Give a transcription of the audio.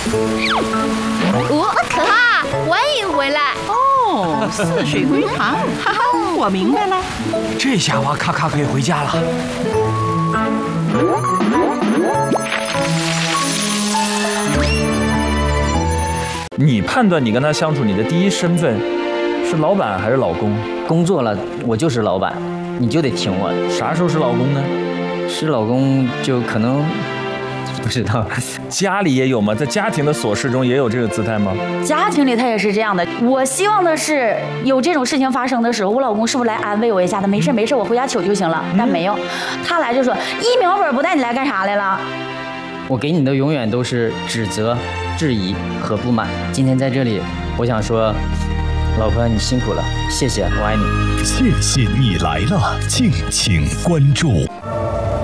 可哈，欢迎回来。 哦，似水归塘，哈哈，我明白了。 这下娃咔咔可以回家了。 你判断你跟他相处，你的第一身份是老板还是老公？ 工作了，我就是老板，你就得听我的。 啥时候是老公呢？ 是老公就可能不知道。 家里也有吗？在家庭的琐事中也有这个姿态吗？ 家庭里他也是这样的。我希望的是有这种事情发生的时候，我老公是不是来安慰我一下？他没事没事，我回家取就行了。但没有，他来就说一秒本不带，你来干啥来了？ 我给你的永远都是指责、质疑和不满。今天在这里，我想说，老婆你辛苦了，谢谢，我爱你。 谢谢你来了，敬请关注。